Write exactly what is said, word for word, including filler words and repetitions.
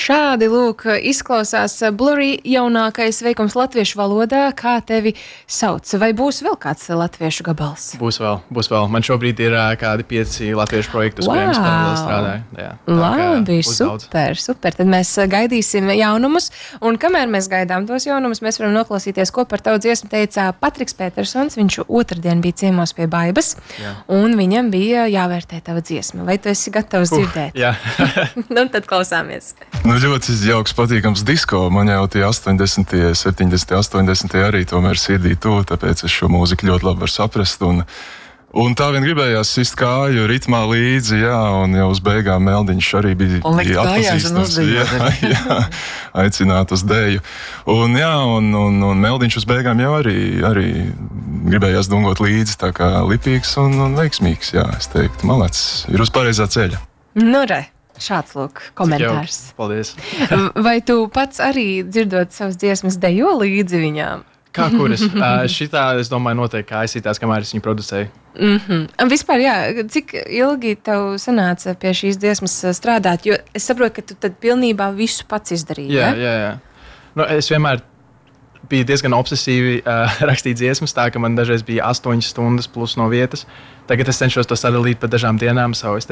Šādi, lūk, izklausās Blurry jaunākais veikums latviešu valodā. Kā tevi sauc? Vai būs vēl kāds latviešu gabals? Būs vēl, būs vēl. Man šobrīd ir uh, kādi pieci latviešu projekti, uz wow. kuriem es paralēli strādāju. Jā, Labi, super, daudz. super. Tad mēs gaidīsim jaunumus. Un kamēr mēs gaidām tos jaunumus, mēs varam noklausīties, ko par tavu dziesmu teica Patriks Petersons. Viņš otrdien bija ciemos pie Baibas, jā. Un viņam bija jāvērtē tava dziesma. Vai tu esi gatavs uh, dzirdēt? Jā. Nu, tad klausāmies. Nu, ļoti jauks, patīkams disko. Man jau tie astoņdesmitie, septiņdesmitie, astoņdesmitie arī tomēr sirdī tuvu, tāpēc es šo mūziku ļoti labi varu saprast. Un, un tā vien gribējās sist kāju ritmā līdzi, jā, un jau uz beigām Meldiņš arī bija, bija atpazīstams. Jā, jā, aicināt uz dēju. Un, jā, un, un, un Meldiņš uz beigām jau arī, arī gribējās dungot līdzi, tā kā lipīgs un, un veiksmīgs, jā, es teiktu, malacis, ir uz pareizā ceļa. Nu, re. Šāds, lūk, komentārs. Paldies. Vai tu pats arī dzirdot savas dziesmas dejo līdzi viņām? Kā kuras? uh, šitā, es domāju, noteikti kā aizsītās, kamēr es viņu producēju. Mm-hmm. Un vispār, jā, cik ilgi tev sanāca pie šīs dziesmas strādāt? Jo es saprotu, ka tu tad pilnībā visu pats izdarīji, jā, ne? Jā, jā. Nu, es vienmēr biju diezgan obsesīvi uh, rakstīt dziesmas, tā ka man dažreiz bija astoņas stundas plus no vietas. Tagad es cenšos to sadalīt pa dažām dienām. So es